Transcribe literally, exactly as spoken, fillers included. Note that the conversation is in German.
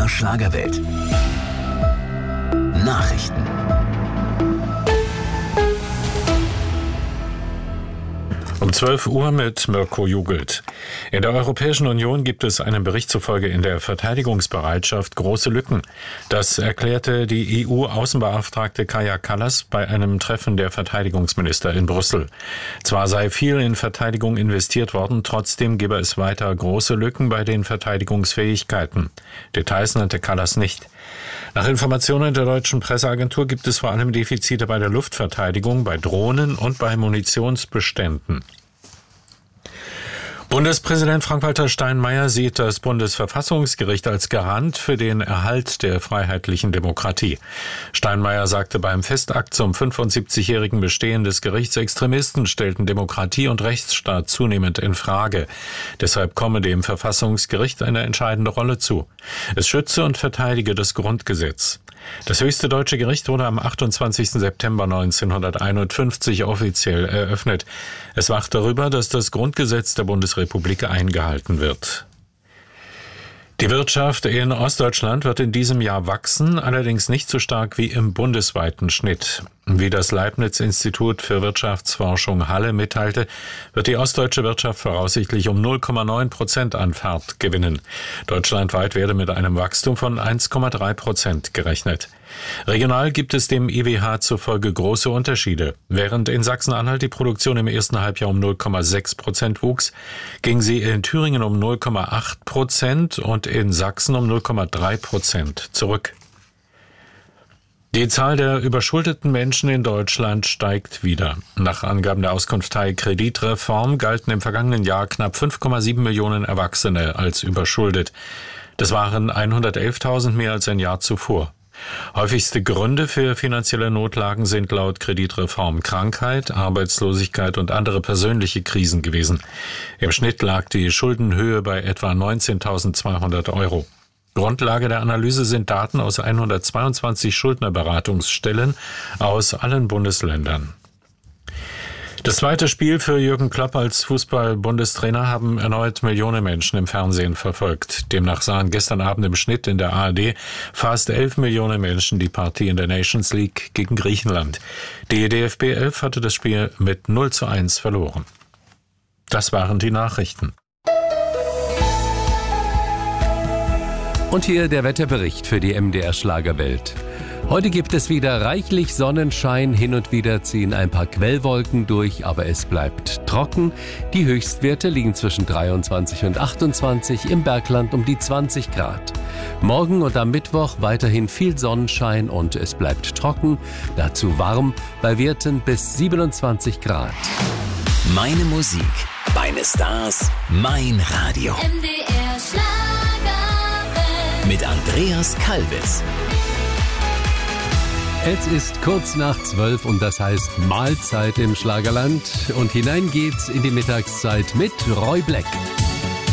R Schlagerwelt. Nachrichten. Um zwölf Uhr mit Mirko Jugelt. In der Europäischen Union gibt es einem Bericht zufolge in der Verteidigungsbereitschaft große Lücken. Das erklärte die E U-Außenbeauftragte Kaja Kallas bei einem Treffen der Verteidigungsminister in Brüssel. Zwar sei viel in Verteidigung investiert worden, trotzdem gebe es weiter große Lücken bei den Verteidigungsfähigkeiten. Details nannte Kallas nicht. Nach Informationen der deutschen Presseagentur gibt es vor allem Defizite bei der Luftverteidigung, bei Drohnen und bei Munitionsbeständen. Bundespräsident Frank-Walter Steinmeier sieht das Bundesverfassungsgericht als Garant für den Erhalt der freiheitlichen Demokratie. Steinmeier sagte beim Festakt zum fünfundsiebzigjährigen Bestehen des Gerichts, Extremisten stellten Demokratie und Rechtsstaat zunehmend in Frage. Deshalb komme dem Verfassungsgericht eine entscheidende Rolle zu. Es schütze und verteidige das Grundgesetz. Das höchste deutsche Gericht wurde am achtundzwanzigsten September neunzehnhunderteinundfünfzig offiziell eröffnet. Es wacht darüber, dass das Grundgesetz der Bundesrepublik eingehalten wird. Die Wirtschaft in Ostdeutschland wird in diesem Jahr wachsen, allerdings nicht so stark wie im bundesweiten Schnitt. Wie das Leibniz-Institut für Wirtschaftsforschung Halle mitteilte, wird die ostdeutsche Wirtschaft voraussichtlich um null Komma neun Prozent an Fahrt gewinnen. Deutschlandweit werde mit einem Wachstum von eins Komma drei Prozent gerechnet. Regional gibt es dem I W H zufolge große Unterschiede. Während in Sachsen-Anhalt die Produktion im ersten Halbjahr um null Komma sechs Prozent wuchs, ging sie in Thüringen um null Komma acht Prozent und in Sachsen um null Komma drei Prozent zurück. Die Zahl der überschuldeten Menschen in Deutschland steigt wieder. Nach Angaben der Auskunftei Kreditreform galten im vergangenen Jahr knapp fünf Komma sieben Millionen Erwachsene als überschuldet. Das waren hundertelftausend mehr als ein Jahr zuvor. Häufigste Gründe für finanzielle Notlagen sind laut Kreditreform Krankheit, Arbeitslosigkeit und andere persönliche Krisen gewesen. Im Schnitt lag die Schuldenhöhe bei etwa neunzehntausendzweihundert Euro. Grundlage der Analyse sind Daten aus hundertzweiundzwanzig Schuldnerberatungsstellen aus allen Bundesländern. Das zweite Spiel für Jürgen Klopp als Fußball-Bundestrainer haben erneut Millionen Menschen im Fernsehen verfolgt. Demnach sahen gestern Abend im Schnitt in der A R D fast elf Millionen Menschen die Partie in der Nations League gegen Griechenland. Die D F B elf hatte das Spiel mit null zu eins verloren. Das waren die Nachrichten. Und hier der Wetterbericht für die M D R Schlagerwelt. Heute gibt es wieder reichlich Sonnenschein, hin und wieder ziehen ein paar Quellwolken durch, aber es bleibt trocken. Die Höchstwerte liegen zwischen dreiundzwanzig und achtundzwanzig, im Bergland um die zwanzig Grad. Morgen und am Mittwoch weiterhin viel Sonnenschein und es bleibt trocken, dazu warm, bei Werten bis siebenundzwanzig Grad. Meine Musik, meine Stars, mein Radio. M D R Schlagerwelt. Mit Andreas Kalbitz. Es ist kurz nach zwölf und das heißt Mahlzeit im Schlagerland. Und hinein geht's in die Mittagszeit mit Roy Black.